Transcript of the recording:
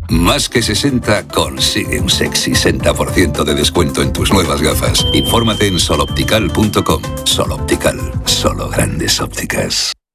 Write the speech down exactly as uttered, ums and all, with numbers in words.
Más que sesenta consigue un sexy sesenta por ciento de descuento en tus nuevas gafas. Infórmate en sol optical punto com. Sol Optical, solo grandes ópticas.